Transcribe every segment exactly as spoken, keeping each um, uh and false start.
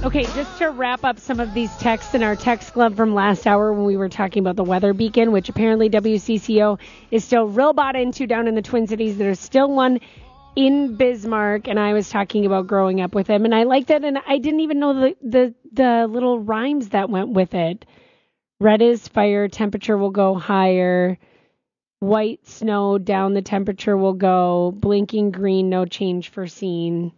Okay, just to wrap up some of these texts in our text club from last hour when we were talking about the weather beacon, which apparently W C C O is still real bought into down in the Twin Cities. There's still one in Bismarck, and I was talking about growing up with him, and I liked it, and I didn't even know the, the, the little rhymes that went with it. Red is fire, temperature will go higher. White snow, down the temperature will go. Blinking green, no change foreseen.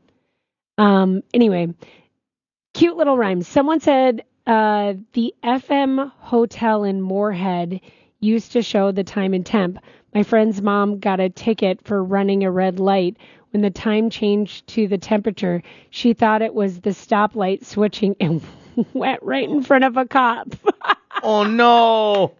Um, anyway, cute little rhymes. Someone said uh, the F M Hotel in Moorhead used to show the time and temp. My friend's mom got a ticket for running a red light. When the time changed to the temperature, she thought it was the stoplight switching and went right in front of a cop. Oh, no.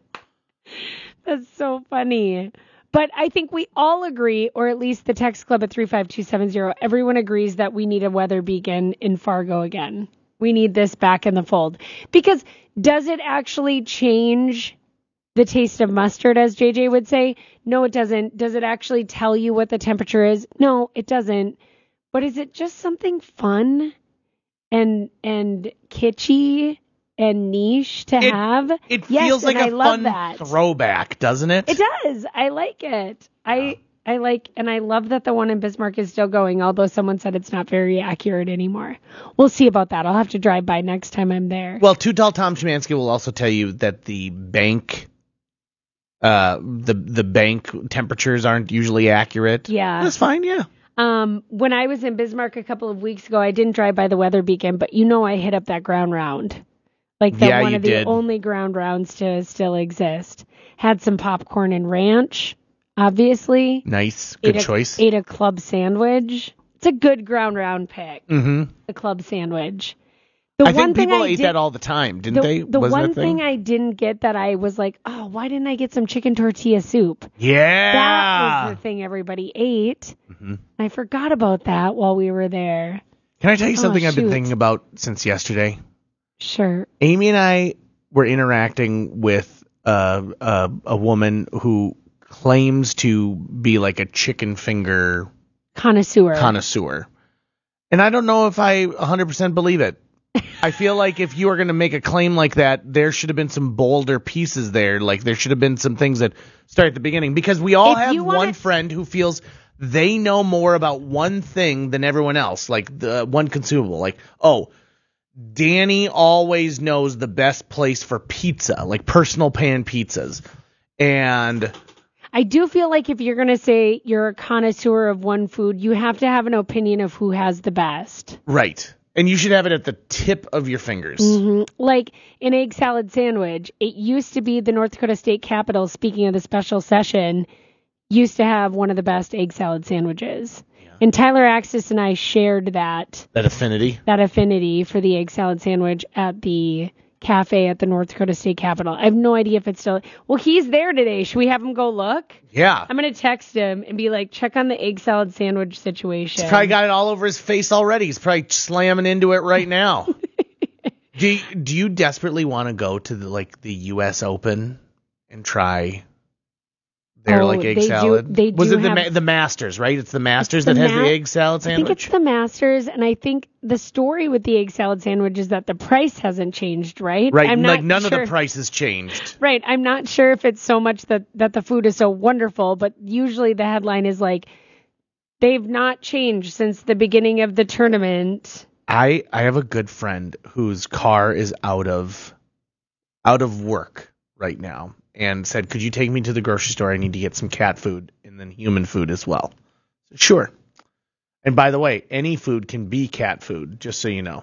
That's so funny. But I think we all agree, or at least the text club at three five two seven zero, everyone agrees that we need a weather beacon in Fargo again. We need this back in the fold. Because does it actually change the taste of mustard, as J J would say? No, it doesn't. Does it actually tell you what the temperature is? No, it doesn't. But is it just something fun and and kitschy and niche to it, have? It yes, feels like a I love fun that. throwback, doesn't it? It does. I like it. I I like, and I love that the one in Bismarck is still going, although someone said it's not very accurate anymore. We'll see about that. I'll have to drive by next time I'm there. Well, Too Tall Tom Szymanski will also tell you that the bank, uh, the the bank temperatures aren't usually accurate. Yeah. That's fine, yeah. Um, when I was in Bismarck a couple of weeks ago, I didn't drive by the weather beacon, but you know I hit up that ground round. Like the yeah, one you of the did. only ground rounds to still exist. Had some popcorn and ranch, obviously. Nice. Good ate a, choice. Ate a club sandwich. It's a good ground round pick. Mm-hmm. The club sandwich. The I one think people thing I ate did, that all the time, didn't the, they? The Wasn't one that thing? thing I didn't get that I was like, oh, why didn't I get some chicken tortilla soup? Yeah. That was the thing everybody ate. Mm-hmm. I forgot about that while we were there. Can I tell you Oh, something I've been shoot. thinking about since yesterday? Sure. Amy and I were interacting with uh, uh, a woman who claims to be like a chicken finger Connoisseur. connoisseur. And I don't know if I one hundred percent believe it. I feel like if you are going to make a claim like that, there should have been some bolder pieces there. Like there should have been some things that start at the beginning. Because we all If have you wanna- one friend who feels they know more about one thing than everyone else. Like the one consumable. Like, oh, Danny always knows the best place for pizza, like personal pan pizzas. And I do feel like if you're going to say you're a connoisseur of one food, you have to have an opinion of who has the best. right. And you should have it at the tip of your fingers. Mm-hmm. Like an egg salad sandwich, it used to be the North Dakota State Capitol, speaking of the special session, used to have one of the best egg salad sandwiches. Yeah. And Tyler Axis and I shared that. That affinity. That affinity for the egg salad sandwich at the cafe at the North Dakota State Capitol. I have no idea if it's still... Well, he's there today. Should we have him go look? Yeah. I'm going to text him and be like, check on the egg salad sandwich situation. He's probably got it all over his face already. He's probably slamming into it right now. do you, do you desperately want to go to the like the U S Open and try their Oh, like egg they do- salad? they Was do it the have- ma- the Masters, right? It's the Masters the that has Ma- the egg salad I sandwich. think it's the Masters, and I think the story with the egg salad sandwich is that the price hasn't changed, right? right. I'm Like not none sure. of the prices changed. Right. I'm not sure if it's so much that, that the food is so wonderful, but usually the headline is like, they've not changed since the beginning of the tournament. I I have a good friend whose car is out of out of work right now. And said, could you take me to the grocery store? I need to get some cat food and then human food as well. Sure. And by the way, any food can be cat food, just so you know.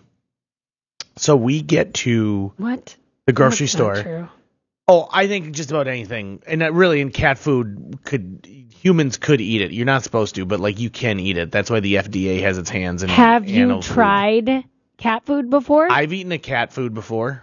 So we get to What? the grocery That's store. not true. Oh, I think just about anything. And that really in cat food, could humans could eat it. You're not supposed to, but like you can eat it. That's why the F D A has its hands in Have you animal food. tried cat food before? I've eaten a cat food before.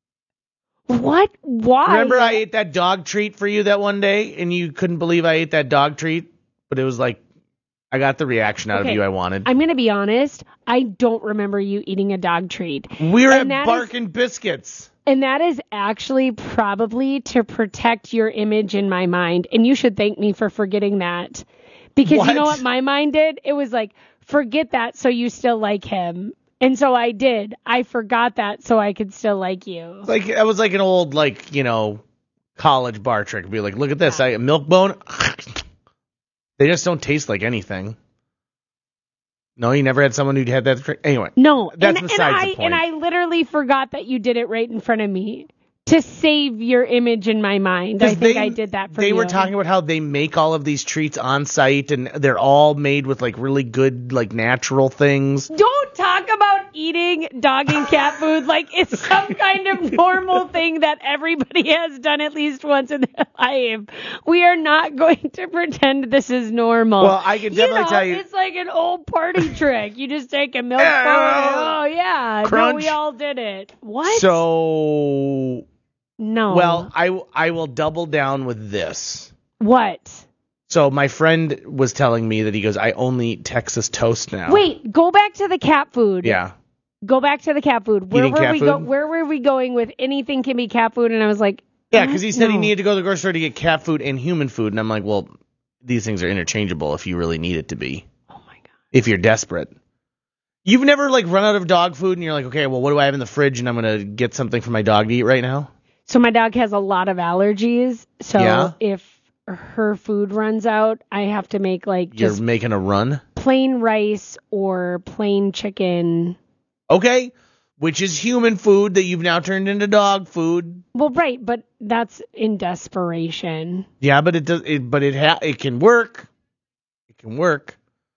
What? Why? Remember I ate that dog treat for you that one day, and you couldn't believe I ate that dog treat? But it was like, I got the reaction out Okay. of you I wanted. I'm going to be honest. I don't remember you eating a dog treat. we were and at that Bark is- and Biscuits. And that is actually probably to protect your image in my mind. And you should thank me for forgetting that. Because you know What? what my mind did? It was like, forget that so you still like him. And so I did. I forgot that so I could still like you. Like that was like an old, like, you know, college bar trick. Be like, look at this, yeah. I milk bone. They just don't taste like anything. No, you never had someone who had that trick. Anyway, no, that's and, besides and I, the point. And I literally forgot that you did it right in front of me. To save your image in my mind. I think they, I did that for they you. They were talking about how they make all of these treats on site, and they're all made with, like, really good, like, natural things. Don't talk about eating dog and cat food like it's some kind of normal thing that everybody has done at least once in their life. We are not going to pretend this is normal. Well, I can definitely you know, tell you. It's like an old party trick. You just take a milk bone. Oh, yeah. Crunch. No, we all did it. What? So... No. Well, I, I will double down with this. What? So my friend was telling me that he goes, I only eat Texas toast now. Wait, go back to the cat food. Yeah. Go back to the cat food. Where Eating were cat we food? go? Where were we going with anything can be cat food? And I was like, yeah, because he said no. he needed to go to the grocery store to get cat food and human food, and I'm like, well, these things are interchangeable if you really need it to be. Oh my god. If you're desperate. You've never like run out of dog food and you're like, okay, well, what do I have in the fridge, and I'm gonna get something for my dog to eat right now? So my dog has a lot of allergies. So yeah? if her food runs out, I have to make like You're just making a run? plain rice or plain chicken. Okay. Which is human food that you've now turned into dog food. Well, right, but that's in desperation. Yeah, but it does. It, but it ha- it can work. It can work.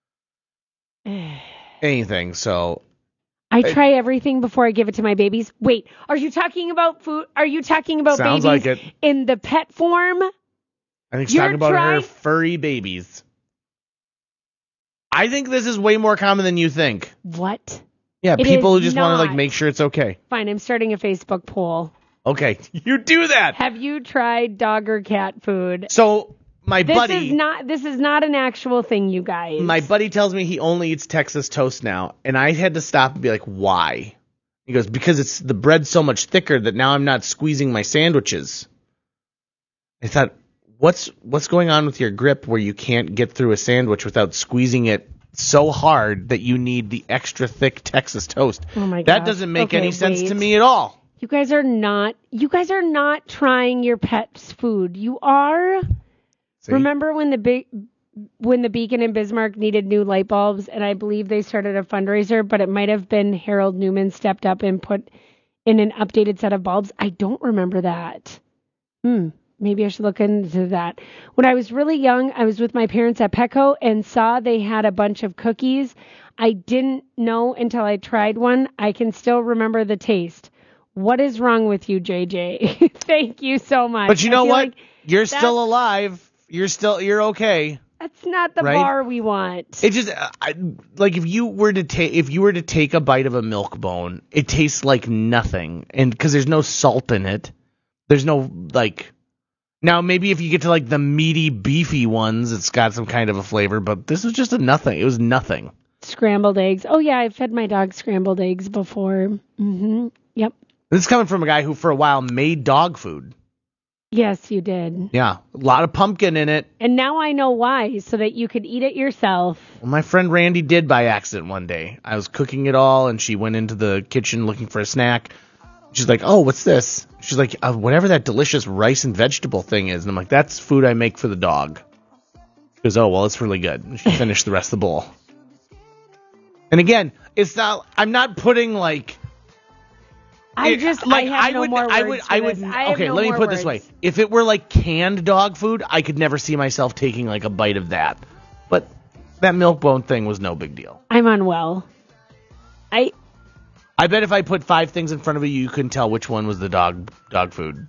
Anything. So. I try everything before I give it to my babies. Wait, are you talking about food? Are you talking about Sounds babies like it. in the pet form? I think she's You're talking about try- her furry babies. I think this is way more common than you think. What? Yeah, It people who is just want to like not. make sure it's okay. Fine, I'm starting a Facebook poll. Okay, you do that. Have you tried dog or cat food? So my This buddy, is not this is not an actual thing, you guys. my buddy tells me he only eats Texas toast now, and I had to stop and be like, why? He goes, because it's the bread's so much thicker that now I'm not squeezing my sandwiches. I thought, what's what's going on with your grip where you can't get through a sandwich without squeezing it so hard that you need the extra thick Texas toast? Oh my That gosh. doesn't make Okay, any sense wait. to me at all. You guys are not you guys are not trying your pet's food. You are. See? Remember when the big when the Beacon in Bismarck needed new light bulbs, and I believe they started a fundraiser, but it might have been Harold Newman stepped up and put in an updated set of bulbs. I don't remember that. Hmm. Maybe I should look into that. When I was really young, I was with my parents at Petco and saw they had a bunch of cookies. I didn't know until I tried one. I can still remember the taste. What is wrong with you, J J? Thank you so much. But you know I feel what? like You're still alive. You're still you're okay. that's not the Right? bar we want. It just I, like if you were to take if you were to take a bite of a milk bone, it tastes like nothing, and because there's no salt in it, there's no like. Now maybe if you get to like the meaty, beefy ones, it's got some kind of a flavor, but this was just a nothing. It was nothing. Scrambled eggs. Oh yeah, I've fed my dog scrambled eggs before. Mm-hmm. Yep. This is coming from a guy who for a while made dog food. Yes, you did. Yeah, a lot of pumpkin in it. And now I know why, so that you could eat it yourself. Well, my friend Randy did by accident one day. I was cooking it all, and she went into the kitchen looking for a snack. She's like, oh, what's this? She's like, uh, whatever that delicious rice and vegetable thing is. And I'm like, that's food I make for the dog. She goes, oh, well, it's really good. And she finished the rest of the bowl. And again, it's not, I'm not putting like... I it- just, like, I have no would, more I words would, for I would, this. I have okay, no let me more put it this way. words. If it were like canned dog food, I could never see myself taking like a bite of that. But that milk bone thing was no big deal. I'm unwell. I... I bet if I put five things in front of you, you couldn't tell which one was the dog dog food.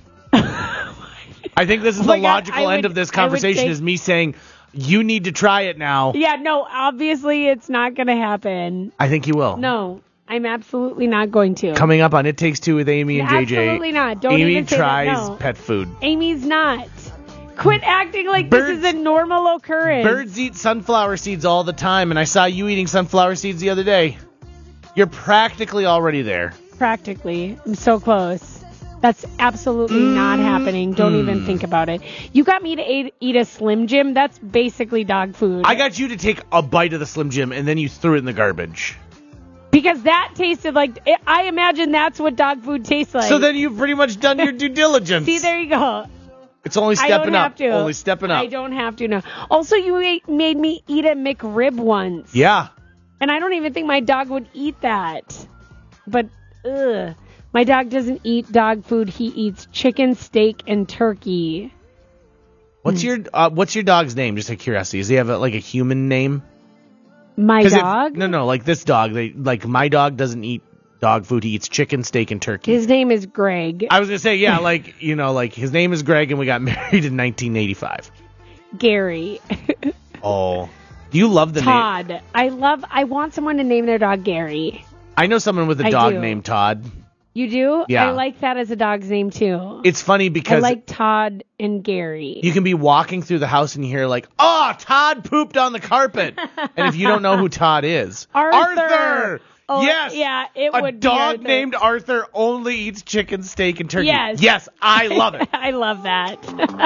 I think this is Oh the my God, logical I end would- of this I would conversation say- is me saying, you need to try it now. Yeah, no, obviously it's not going to happen. I think you will. No, I'm absolutely not going to. Coming up on It Takes Two with Amy and J J. Absolutely not. Don't Amy even say tries that, no. pet food. Amy's not. Quit acting like Birds- this is a normal occurrence. Birds eat sunflower seeds all the time, and I saw you eating sunflower seeds the other day. You're practically already there. Practically. I'm so close. That's absolutely mm. not happening. Don't mm. even think about it. You got me to eat, eat a Slim Jim. That's basically dog food. I got you to take a bite of the Slim Jim, and then you threw it in the garbage. Because that tasted like, I imagine that's what dog food tastes like. So then you've pretty much done your due diligence. See, there you go. It's only stepping I don't up. Have to. Only stepping up. I don't have to, no. Also, you ate, made me eat a McRib once. Yeah. And I don't even think my dog would eat that. But, ugh. My dog doesn't eat dog food. He eats chicken, steak, and turkey. What's your uh, What's your dog's name? Just out of curiosity. Does he have a, like a human name? My dog? If, no, no, like this dog. They like my dog doesn't eat dog food. He eats chicken, steak, and turkey. His name is Greg. I was gonna say, yeah, like you know, like his name is Greg, and we got married in nineteen eighty-five. Gary. Oh, do you love the Todd. name? Todd. I love. I want someone to name their dog Gary. I know someone with a I dog do. named Todd. You do? Yeah. I like that as a dog's name too. It's funny because I like Todd and Gary. You can be walking through the house and you hear like, "Oh, Todd pooped on the carpet," and if you don't know who Todd is, Arthur. Arthur! Oh, yes, yeah, it a would be dog Arthur. named Arthur only eats chicken, steak, and turkey. Yes, yes, I love it. I love that.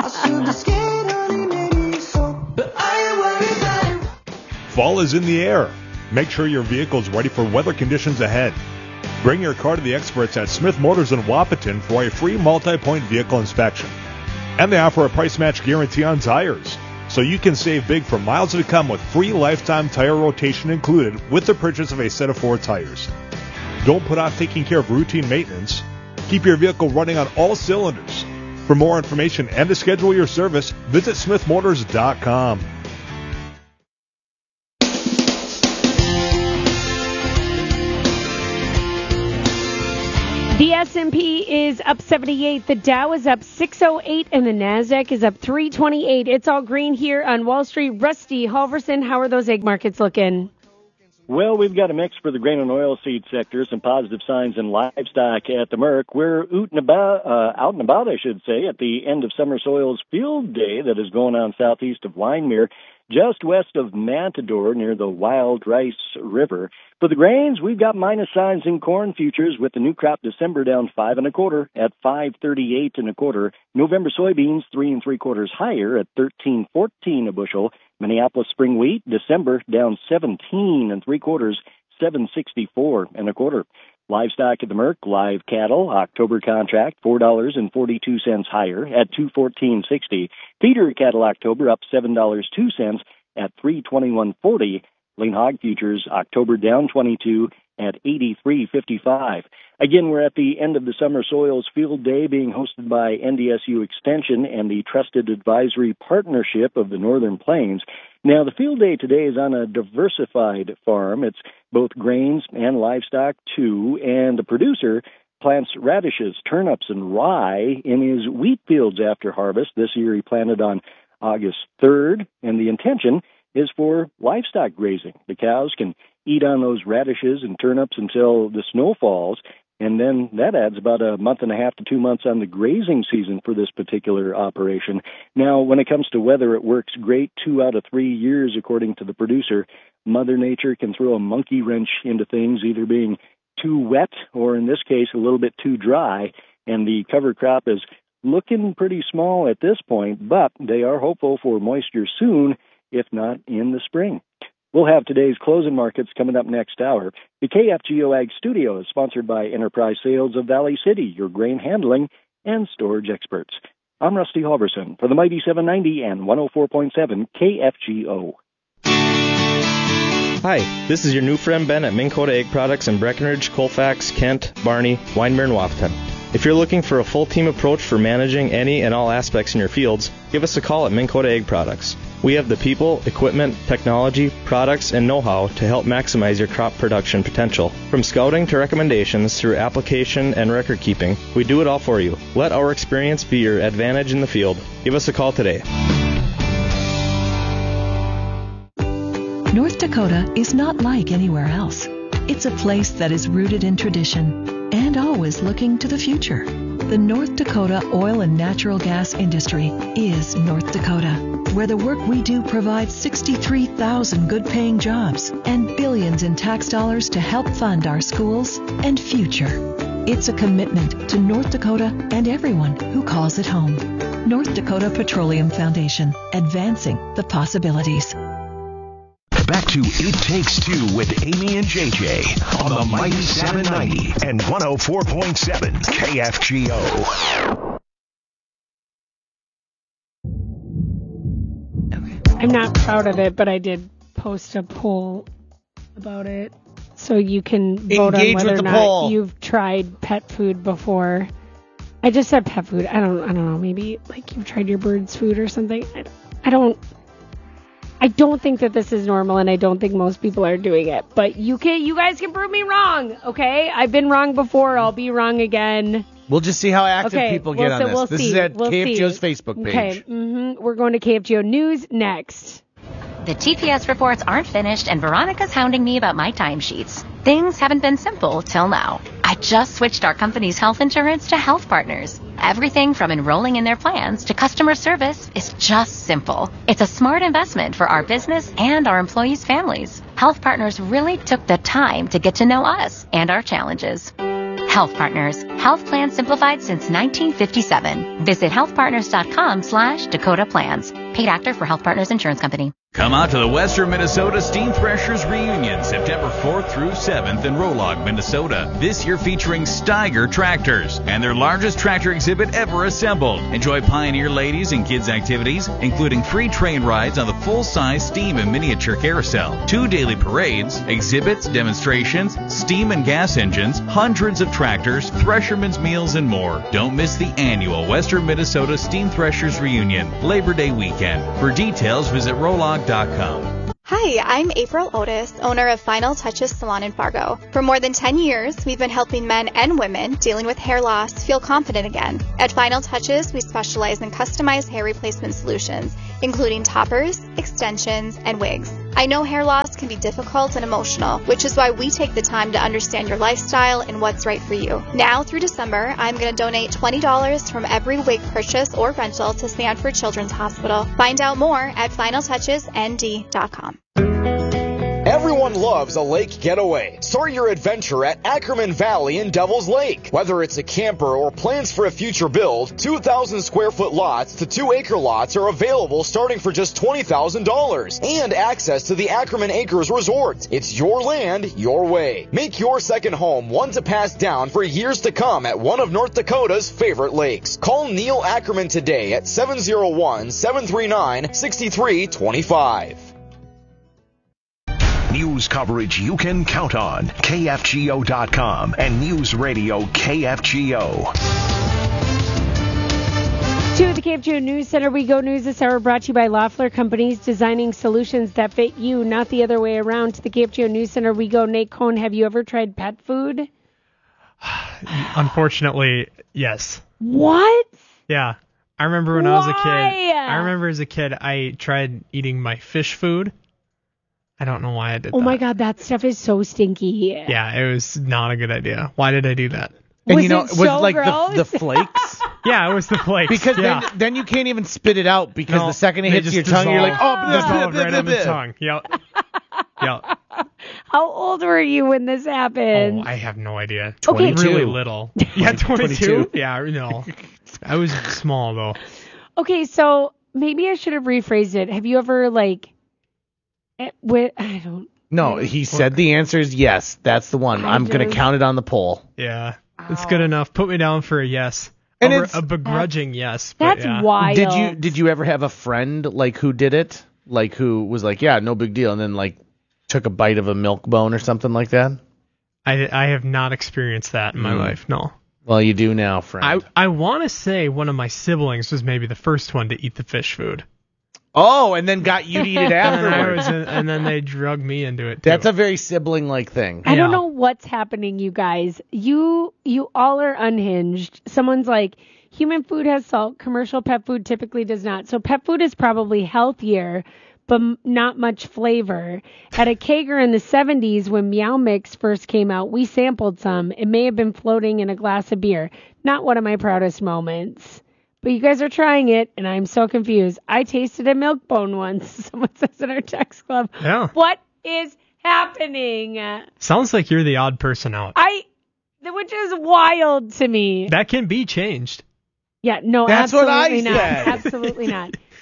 Fall is in the air. Make sure your vehicle is ready for weather conditions ahead. Bring your car to the experts at Smith Motors in Wapaton for a free multi-point vehicle inspection. And they offer a price match guarantee on tires, so you can save big for miles to come with free lifetime tire rotation included with the purchase of a set of four tires. Don't put off taking care of routine maintenance. Keep your vehicle running on all cylinders. For more information and to schedule your service, visit smith motors dot com. The S and P is up seventy-eight, the Dow is up six oh eight, and the NASDAQ is up three twenty-eight. It's all green here on Wall Street. Rusty Halverson, how are those egg markets looking? Well, we've got a mix for the grain and oilseed sector, some positive signs in livestock at the Merc. We're out and about, uh, out and about, I should say, at the end of Summer Soils Field Day that is going on southeast of Linemere, just west of Matador near the Wild Rice River. For the grains, we've got minus signs in corn futures with the new crop December down five and a quarter at five thirty-eight and a quarter. November soybeans three and three quarters higher at thirteen fourteen a bushel. Minneapolis spring wheat December down seventeen and three quarters, seven sixty-four and a quarter. Livestock at the Merc, live cattle, October contract, four dollars and forty-two cents higher at two fourteen sixty. Feeder cattle October up seven dollars and two cents at three twenty-one forty. Lean hog futures October down twenty-two at eighty-three fifty-five. Again, we're at the end of the Summer Soils Field Day being hosted by N D S U Extension and the Trusted Advisory Partnership of the Northern Plains. Now, the field day today is on a diversified farm. It's both grains and livestock, too, and the producer plants radishes, turnips, and rye in his wheat fields after harvest. This year he planted on August third, and the intention is for livestock grazing. The cows can eat on those radishes and turnips until the snow falls, and then that adds about a month and a half to two months on the grazing season for this particular operation. Now, when it comes to weather, it works great two out of three years, according to the producer. Mother Nature can throw a monkey wrench into things, either being too wet or, in this case, a little bit too dry, and the cover crop is looking pretty small at this point, but they are hopeful for moisture soon, if not in the spring. We'll have today's closing markets coming up next hour. The K F G O Ag Studio is sponsored by Enterprise Sales of Valley City, your grain handling and storage experts. I'm Rusty Halverson for the Mighty seven ninety and one oh four point seven K F G O. Hi, this is your new friend Ben at Minn Kota Egg Products in Breckenridge, Colfax, Kent, Barney, Winemere, and Wapaton. If you're looking for a full team approach for managing any and all aspects in your fields, give us a call at Minn Kota Egg Products. We have the people, equipment, technology, products, and know-how to help maximize your crop production potential. From scouting to recommendations through application and record keeping, we do it all for you. Let our experience be your advantage in the field. Give us a call today. North Dakota is not like anywhere else. It's a place that is rooted in tradition and always looking to the future. The North Dakota oil and natural gas industry is North Dakota, where the work we do provides sixty-three thousand good-paying jobs and billions in tax dollars to help fund our schools and future. It's a commitment to North Dakota and everyone who calls it home. North Dakota Petroleum Foundation, advancing the possibilities. back to It Takes Two with Amy and J J on the Mighty seven ninety and one oh four point seven K F G O. I'm not proud of it, but I did post a poll about it, so you can vote Engage on whether with or the not poll. you've tried pet food before. I just said pet food. I don't. I don't know. Maybe like you've tried your bird's food or something. I, I don't. I don't think that this is normal, and I don't think most people are doing it. But you can. You guys can prove me wrong. Okay, I've been wrong before. I'll be wrong again. We'll just see how active Okay, people we'll get on see, this. we'll this see, is at we'll K F G O's see. Facebook page. Okay. Mm-hmm. We're going to K F G O News next. The T P S reports aren't finished, and Veronica's hounding me about my timesheets. Things haven't been simple till now. I just switched our company's health insurance to Health Partners. Everything from enrolling in their plans to customer service is just simple. It's a smart investment for our business and our employees' families. Health Partners really took the time to get to know us and our challenges. Health Partners. Health plans simplified since nineteen fifty-seven. Visit healthpartners.com slash Dakota Plans. Paid actor for Health Partners Insurance Company. Come out to the Western Minnesota Steam Threshers Reunion, September fourth through seventh in Rolog, Minnesota. This year featuring Steiger tractors and their largest tractor exhibit ever assembled. Enjoy Pioneer ladies and kids activities, including free train rides on the full-size steam and miniature carousel, two daily parades, exhibits, demonstrations, steam and gas engines, hundreds of tractors, threshermen's meals, and more. Don't miss the annual Western Minnesota Steam Threshers Reunion, Labor Day weekend. For details, visit rolog dot com. Hi, I'm April Otis, owner of Final Touches Salon in Fargo. For more than ten years, we've been helping men and women dealing with hair loss feel confident again. At Final Touches, we specialize in customized hair replacement solutions, including toppers, extensions, and wigs. I know hair loss can be difficult and emotional, which is why we take the time to understand your lifestyle and what's right for you. Now through December, I'm going to donate twenty dollars from every wig purchase or rental to Sanford Children's Hospital. Find out more at final touches n d dot com. Everyone loves a lake getaway. Start your adventure at Ackerman Valley in Devil's Lake. Whether it's a camper or plans for a future build, two thousand square foot lots to two acre lots are available starting for just twenty thousand dollars. And access to the Ackerman Acres Resort. It's your land, your way. Make your second home one to pass down for years to come at one of North Dakota's favorite lakes. Call Neil Ackerman today at seven oh one, seven three nine, six three two five. News coverage you can count on. K F G O dot com and News Radio K F G O. To the K F G O News Center we go. News this hour brought to you by Loeffler Companies, designing solutions that fit you, not the other way around. To the K F G O News Center we go. Nate Cohn, have you ever tried pet food? Unfortunately, yes. What? Yeah. I remember when Why? I was a kid. I I remember as a kid, I tried eating my fish food. I don't know why I did oh that. Oh my God, that stuff is so stinky. Yeah, it was not a good idea. Why did I do that? And was you know, it was so like gross? the, the flakes? Yeah, it was the flakes. Because yeah. then, then you can't even spit it out because no, the second it they hits just your dissolve. tongue, you're like, oh, this dissolve blah, right blah, on blah. the tongue. Yep. Yep. How old were you when this happened? Oh, I have no idea. Okay. Really little. Yeah, twenty-two. twenty-two? Yeah, no. I was small though. Okay, so maybe I should have rephrased it. Have you ever like, eh, with, I don't. No, he said the answer is yes. That's the one. I I'm going to just- count it on the poll. Yeah, it's good enough. Put me down for a yes. And a, it's- a begrudging yes. But That's yeah. wild. Did you did you ever have a friend like who did it? Like who was like, yeah, no big deal, and then like took a bite of a milk bone or something like that? I, I have not experienced that in my Mm. life. No. Well, you do now, friend. I I want to say one of my siblings was maybe the first one to eat the fish food. Oh, and then got you to eat it And, I afterwards. was in, and then they drug me into it too. That's a very sibling-like thing. I don't Yeah. know what's happening, you guys. You you all are unhinged. Someone's like, human food has salt, commercial pet food typically does not. So pet food is probably healthier, but m- not much flavor. At a Kager in the seventies, when Meow Mix first came out, we sampled some. It may have been floating in a glass of beer. Not one of my proudest moments. But you guys are trying it, and I'm so confused. I tasted a milk bone once, someone says in our text club. Yeah. What is happening? Sounds like you're the odd person out. I, which is wild to me. That can be changed. Yeah, no, That's what I absolutely not. said. Absolutely not.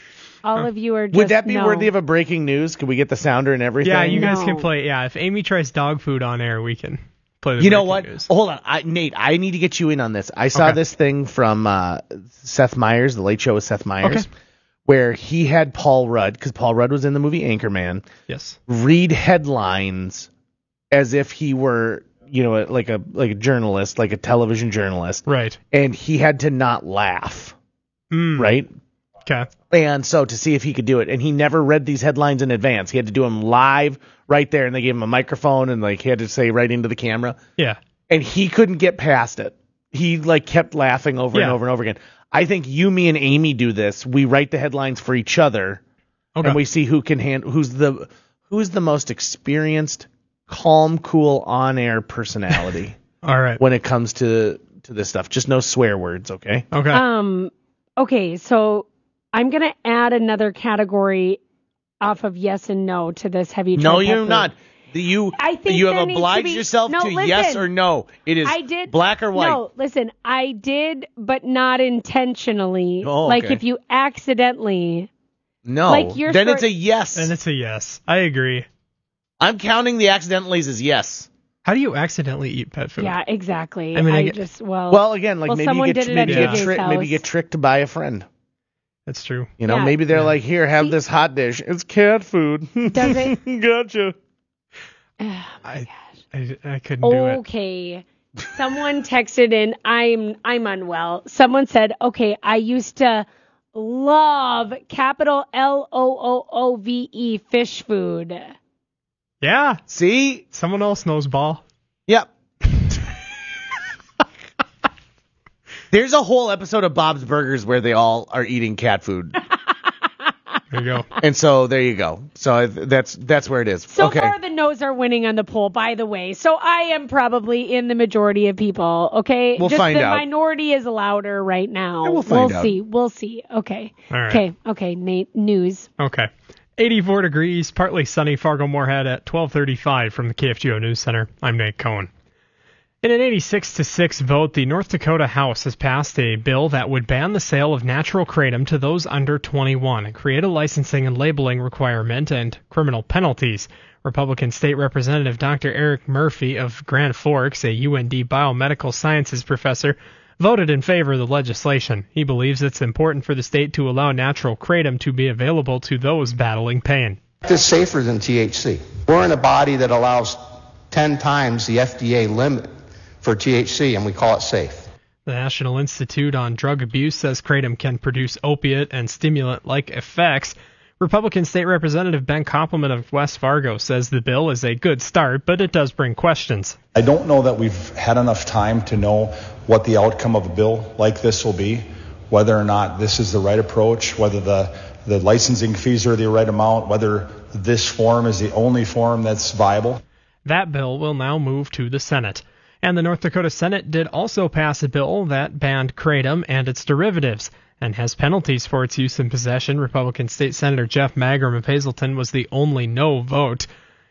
All Huh. of you are just Would that be no. worthy of a breaking news? Could we get the sounder and everything? Yeah, you guys No. can play. Yeah, if Amy tries dog food on air, we can play the You know breaking what? news. Hold on, I, Nate. I need to get you in on this. I saw Okay. this thing from uh, Seth Meyers, The Late Show with Seth Meyers, Okay. where he had Paul Rudd, because Paul Rudd was in the movie Anchorman, Yes. read headlines as if he were, you know, like a like a journalist, like a television journalist, Right. and he had to not laugh, Mm. right? Okay. And so to see if he could do it, and he never read these headlines in advance. He had to do them live right there, and they gave him a microphone, and like he had to say right into the camera. Yeah. And he couldn't get past it. He like kept laughing over and Yeah. over and over again. I think you, me, and Amy do this. We write the headlines for each other, Okay. and we see who can handle who's the who's the most experienced, calm, cool, on-air personality All right. when it comes to to this stuff. Just no swear words, okay? Okay. Um. Okay, so I'm gonna add another category off of yes and no to this. Have you? No, tried pet you're food? not. You I think you there have needs to obliged be- yourself No, to yes listen. or no. It is I did black or white. No, listen, I did, but not intentionally. Oh, Like okay. if you accidentally. No. Like you're then sort- it's a yes. And it's a yes. I agree. I'm counting the accidentallys as yes. How do you accidentally eat pet food? Yeah, exactly. I I, mean, I get- just well. Well, again, like well, maybe someone you get did it maybe at you Yeah. get J J's tricked house. maybe you get tricked by a friend. That's true. You know, Yeah. maybe they're Yeah. like, here, have this hot dish. It's cat food. Does it? Gotcha. Oh, I, I, I couldn't do it. Okay. Someone texted in, I'm I'm unwell. Someone said, okay, I used to love capital L O O O V E fish food. Yeah. See? Someone else knows ball. Yep. There's a whole episode of Bob's Burgers where they all are eating cat food. There you go. And so there you go. So I- that's that's where it is. So okay. far, the no's are winning on the poll, by the way. So I am probably in the majority of people, okay? We'll Just find the out. minority is louder right now. Yeah, we'll find we'll out. see. We'll see. Okay. All right. Okay. Okay, Nate. News. Okay. eighty-four degrees, partly sunny, Fargo-Moorhead at twelve thirty-five from the K F G O News Center. I'm Nate Cohen. In an eighty-six to six vote, the North Dakota House has passed a bill that would ban the sale of natural kratom to those under twenty-one and create a licensing and labeling requirement and criminal penalties. Republican State Representative Doctor Eric Murphy of Grand Forks, a U N D biomedical sciences professor, voted in favor of the legislation. He believes it's important for the state to allow natural kratom to be available to those battling pain. It's safer than T H C. We're in a body that allows ten times the F D A limit for T H C, and we call it safe. The National Institute on Drug Abuse says kratom can produce opiate and stimulant-like effects. Republican State Representative Ben Koppelman of West Fargo says the bill is a good start, but it does bring questions. I don't know that we've had enough time to know what the outcome of a bill like this will be, whether or not this is the right approach, whether the, the licensing fees are the right amount, whether this form is the only form that's viable. That bill will now move to the Senate. And the North Dakota Senate did also pass a bill that banned kratom and its derivatives and has penalties for its use and possession. Republican State Senator Jeff Magrum of Hazelton was the only no vote.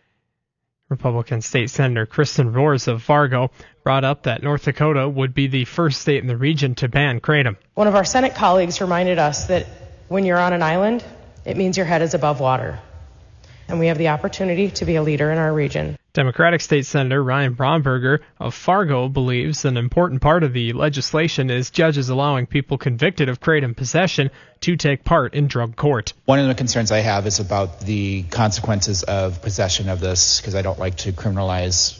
Republican State Senator Kristen Roars of Fargo brought up that North Dakota would be the first state in the region to ban kratom. One of our Senate colleagues reminded us that when you're on an island, it means your head is above water. And we have the opportunity to be a leader in our region. Democratic State Senator Ryan Bromberger of Fargo believes an important part of the legislation is judges allowing people convicted of kratom possession to take part in drug court. One of the concerns I have is about the consequences of possession of this, because I don't like to criminalize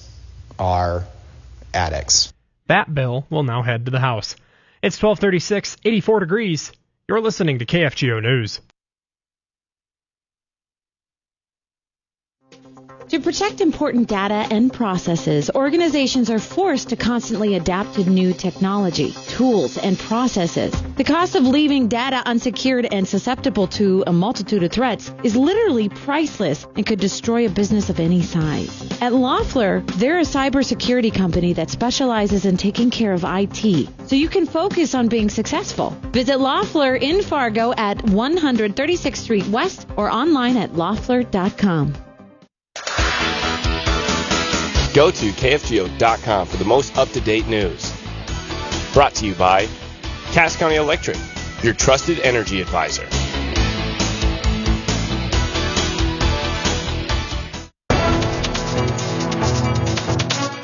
our addicts. That bill will now head to the House. It's twelve thirty-six, eighty-four degrees. You're listening to K F G O News. To protect important data and processes, organizations are forced to constantly adapt to new technology, tools, and processes. The cost of leaving data unsecured and susceptible to a multitude of threats is literally priceless and could destroy a business of any size. At Loeffler, they're a cybersecurity company that specializes in taking care of I T, so you can focus on being successful. Visit Loeffler in Fargo at one thirty-sixth Street West or online at loeffler dot com. Go to K F G O dot com for the most up-to-date news. Brought to you by Cass County Electric, your trusted energy advisor.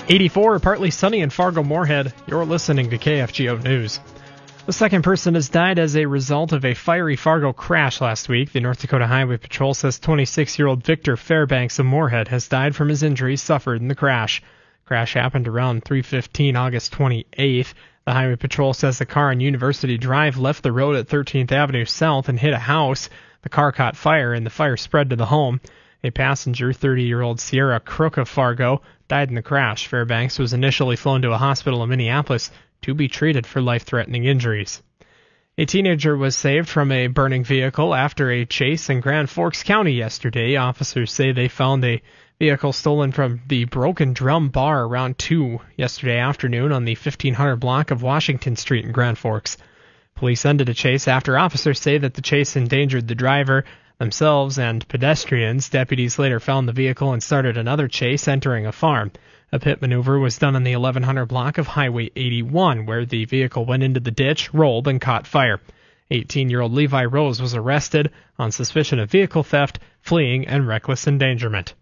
eighty-four, partly sunny in Fargo-Moorhead. You're listening to K F G O News. The second person has died as a result of a fiery Fargo crash last week. The North Dakota Highway Patrol says twenty-six-year-old Victor Fairbanks of Moorhead has died from his injuries suffered in the crash. The crash happened around three fifteen August twenty-eighth. The Highway Patrol says the car on University Drive left the road at thirteenth Avenue South and hit a house. The car caught fire, and the fire spread to the home. A passenger, thirty-year-old Sierra Crook of Fargo, died in the crash. Fairbanks was initially flown to a hospital in Minneapolis to be treated for life-threatening injuries. A teenager was saved from a burning vehicle after a chase in Grand Forks County yesterday. Officers say they found a vehicle stolen from the Broken Drum Bar around two yesterday afternoon on the fifteen hundred block of Washington Street in Grand Forks. Police ended a chase after officers say that the chase endangered the driver, themselves, and pedestrians. Deputies later found the vehicle and started another chase entering a farm. A pit maneuver was done on the eleven hundred block of Highway eighty-one, where the vehicle went into the ditch, rolled, and caught fire. eighteen-year-old Levi Rose was arrested on suspicion of vehicle theft, fleeing, and reckless endangerment.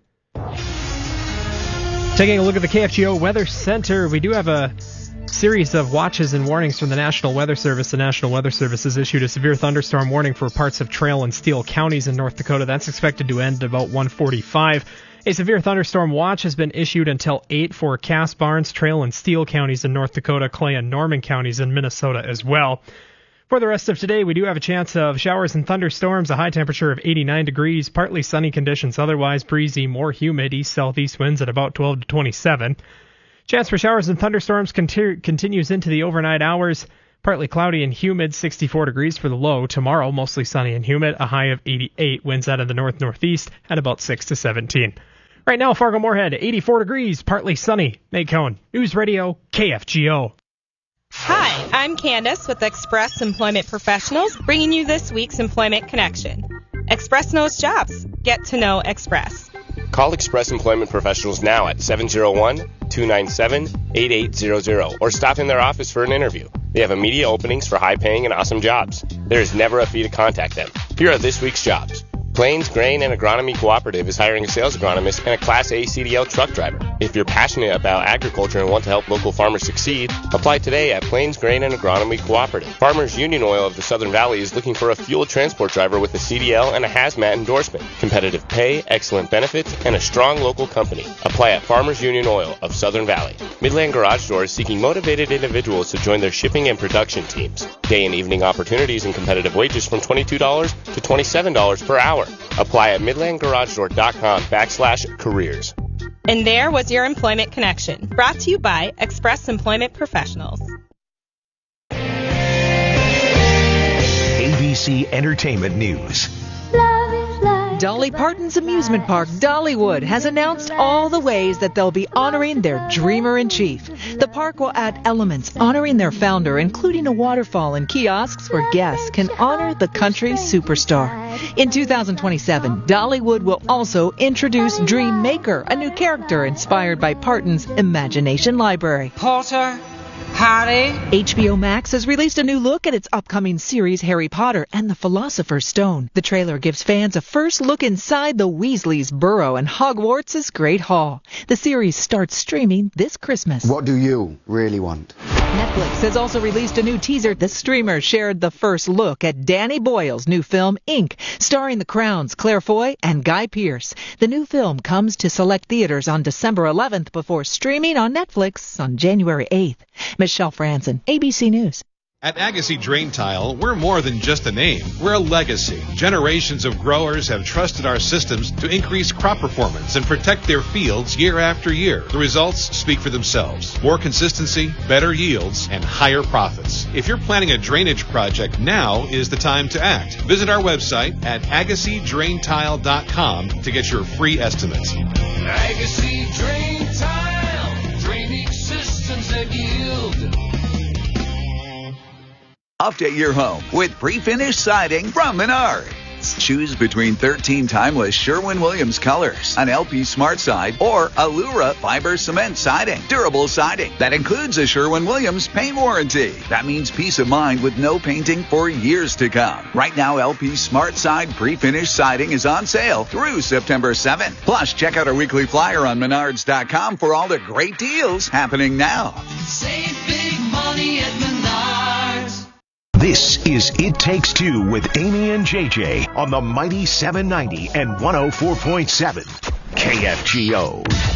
Taking a look at the K F G O Weather Center, we do have a series of watches and warnings from the National Weather Service. The National Weather Service has issued a severe thunderstorm warning for parts of Trail and Steele counties in North Dakota. That's expected to end at about one forty-five. A severe thunderstorm watch has been issued until eight for Cass, Barnes, Trail, and Steele counties in North Dakota, Clay and Norman counties in Minnesota as well. For the rest of today, we do have a chance of showers and thunderstorms, a high temperature of eighty-nine degrees, partly sunny conditions, otherwise breezy, more humid, east-southeast winds at about twelve to twenty-seven. Chance for showers and thunderstorms conti- continues into the overnight hours. Partly cloudy and humid, sixty-four degrees for the low. Tomorrow, mostly sunny and humid, a high of eighty-eight. Winds out of the north-northeast at about six to seventeen. Right now, Fargo-Moorhead, eighty-four degrees, partly sunny. Nate Cohn, News Radio, K F G O. Hi, I'm Candace with Express Employment Professionals, bringing you this week's Employment Connection. Express knows jobs. Get to know Express. Call Express Employment Professionals now at seven oh one, two nine seven, eight eight zero zero or stop in their office for an interview. They have immediate openings for high-paying and awesome jobs. There is never a fee to contact them. Here are this week's jobs. Plains Grain and Agronomy Cooperative is hiring a sales agronomist and a Class A C D L truck driver. If you're passionate about agriculture and want to help local farmers succeed, apply today at Plains Grain and Agronomy Cooperative. Farmers Union Oil of the Southern Valley is looking for a fuel transport driver with a C D L and a hazmat endorsement. Competitive pay, excellent benefits, and a strong local company. Apply at Farmers Union Oil of Southern Valley. Midland Garage Door is seeking motivated individuals to join their shipping and production teams. Day and evening opportunities and competitive wages from twenty-two dollars to twenty-seven dollars per hour. Apply at midlandgaragedoor.com backslash careers. And there was your Employment Connection, brought to you by Express Employment Professionals. A B C Entertainment News. Dolly Parton's amusement park, Dollywood, has announced all the ways that they'll be honoring their dreamer-in-chief. The park will add elements honoring their founder, including a waterfall and kiosks where guests can honor the country superstar. In two thousand twenty-seven, Dollywood will also introduce Dream Maker, a new character inspired by Parton's Imagination Library. Potter, Harry. H B O Max has released a new look at its upcoming series Harry Potter and the Philosopher's Stone. The trailer gives fans a first look inside the Weasleys' burrow and Hogwarts' Great Hall. The series starts streaming this Christmas. What do you really want? Netflix has also released a new teaser. The streamer shared the first look at Danny Boyle's new film, Ink, starring The Crown's Claire Foy and Guy Pearce. The new film comes to select theaters on December eleventh before streaming on Netflix on January eighth. Michelle Franzen, A B C News. At Agassi Drain Tile, we're more than just a name. We're a legacy. Generations of growers have trusted our systems to increase crop performance and protect their fields year after year. The results speak for themselves. More consistency, better yields, and higher profits. If you're planning a drainage project, now is the time to act. Visit our website at agassi drain tile dot com to get your free estimates. Agassi Drain Tile. Drainage systems that yield. Update your home with pre-finished siding from Menard. performance. Choose between thirteen timeless Sherwin-Williams colors, an L P Smart Side, or Allura fiber cement siding. Durable siding that includes a Sherwin-Williams paint warranty. That means peace of mind with no painting for years to come. Right now, L P Smart Side pre-finished siding is on sale through September seventh. Plus, check out our weekly flyer on Menards dot com for all the great deals happening now. Save big money at Menards. This is It Takes Two with Amy and J J on the Mighty seven ninety and one oh four point seven K F G O.